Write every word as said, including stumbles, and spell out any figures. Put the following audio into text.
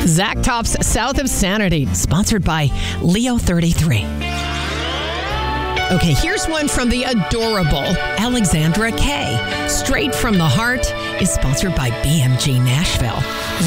Zach Top's South of Sanity, sponsored by Leo thirty-three. Okay, here's one from the adorable Alexandra Kay. Straight from the Heart is sponsored by B M G Nashville.